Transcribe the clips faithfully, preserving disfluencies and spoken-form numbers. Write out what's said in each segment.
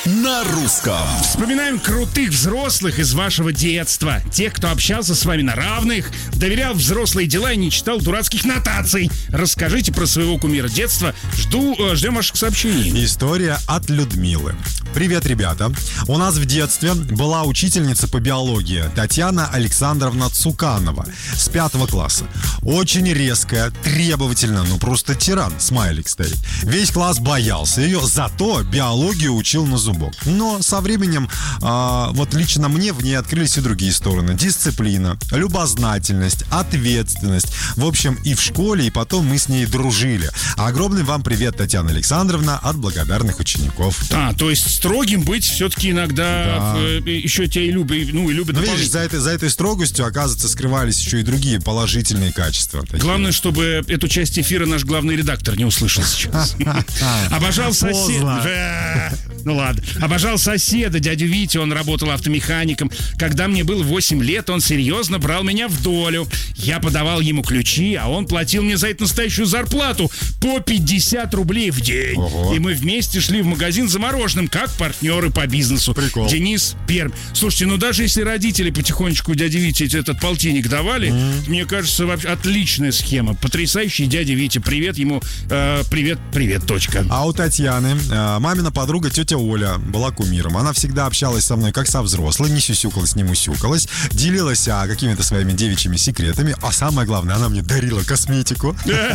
на русском. Вспоминаем крутых взрослых из вашего детства. Тех, кто общался с вами на равных, доверял взрослые дела и не читал дурацких нотаций. Расскажите про своего кумира детства. Жду, э, ждем ваших сообщений. История от Людмилы. Привет, ребята. У нас в детстве была учительница по биологии Татьяна Александровна Цуканова с пятого класса. Очень резкая, требовательная, ну просто тиран, смайлик стоит. Весь класс боялся ее, зато биологию учил на зубок. Но со временем, а, вот лично мне в ней открылись и другие стороны. Дисциплина, любознательность, ответственность. В общем, и в школе, и потом мы с ней дружили. Огромный вам привет, Татьяна Александровна, от благодарных учеников. А, то есть строгим быть все-таки иногда Да. э, еще тебя и любят, ну, и любят Ну, видишь, дополнительно. за этой, за этой строгостью, оказывается, скрывались еще и другие положительные качества. Такие. Главное, чтобы эту часть эфира наш главный редактор не услышал сейчас. Обожал соседа. Ну ладно. Обожал соседа, дядю Витю, он работал автомехаником. Когда мне было восемь лет, он серьезно брал меня в долю. Я подавал ему ключи, а он платил мне за это настоящую зарплату по пятьдесят рублей в день. Ого. И мы вместе шли в магазин за мороженым, как партнеры по бизнесу. Прикол. Денис, Пермь. Слушайте, ну даже если родители потихонечку дяде Вите этот полтинник давали, mm. мне кажется, вообще отличная схема. Потрясающий дядя Витя. Привет ему. Э, привет, привет, точка. А у Татьяны э, мамина подруга тетя Оля была кумиром. Она всегда общалась со мной как со взрослой, не сюсюкалась, не мусюкалась, делилась а, какими-то своими девичьими секретами, а самое главное, она мне дарила косметику.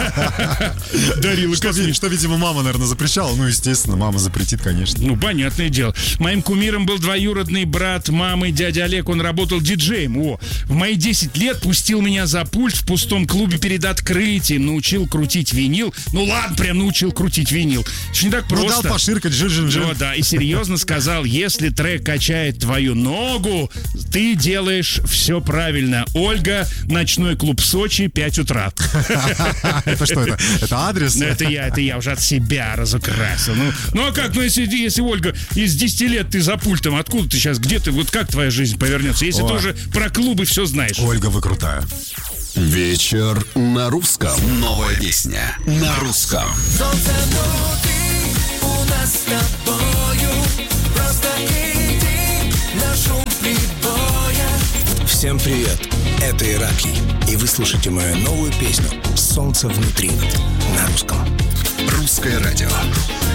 Дарила косметику. Что, видимо, мама, наверное, запрещала. Ну, естественно, мама запретит, конечно. Ну, понятное дело. Моим кумиром был двоюродный брат мамы, дядя Олег. Он работал диджеем. О, в мои десять лет пустил меня за пульт в пустом клубе перед открытием. Научил крутить винил. Ну ладно, прям научил крутить винил. Это не так просто. Ну, дал поширкать, жир-жир-жир. Ну, да, и серьезно сказал, если трек качает твою ногу, ты делаешь все правильно. Ольга, ночной клуб Сочи, пять утра. Это что, это? Это адрес? Ну, это я, это я уже от себя разукрасил. Ну, ну а как, ну если, если, Ольга, из десяти лет ты за пультом, откуда ты сейчас, где ты, вот как твоя жизнь повернется, если О. ты уже про клубы все знаешь? Ольга, вы крутая. Вечер на русском. Новая песня на русском. Солнце внутри, у нас с тобою. Просто иди на шум прибоя. Всем привет, это Ираклий, и вы слушаете мою новую песню «Солнце внутри» на русском. Русское радио.